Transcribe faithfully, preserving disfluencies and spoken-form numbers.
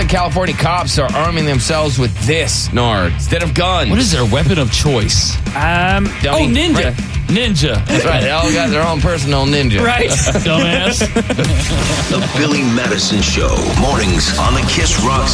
California cops are arming themselves with this, Nard, instead of guns. What is their weapon of choice? Um, oh, Dummy. ninja. Right. Ninja. That's right. They all got their own personal ninja. Right. Dumbass. The Billy Madison Show. Mornings on the Kiss Rock